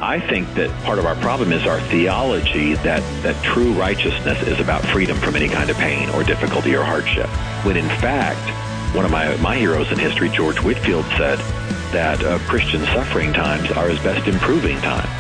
I think that part of our problem is our theology that true righteousness is about freedom from any kind of pain or difficulty or hardship. When in fact, one of my heroes in history, George Whitefield, said that Christian suffering times are his best improving times.